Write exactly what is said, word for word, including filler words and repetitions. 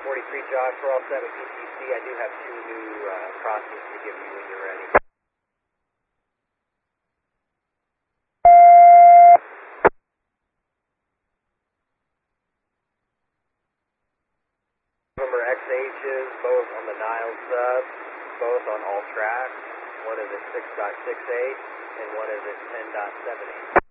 forty-three, Josh, we're all set with P T C. I do have two new uh, crossings to give you when you're ready. Number X H's, both on the Nile sub, both on all tracks. One is at six point six eight and one is at ten point seven eight.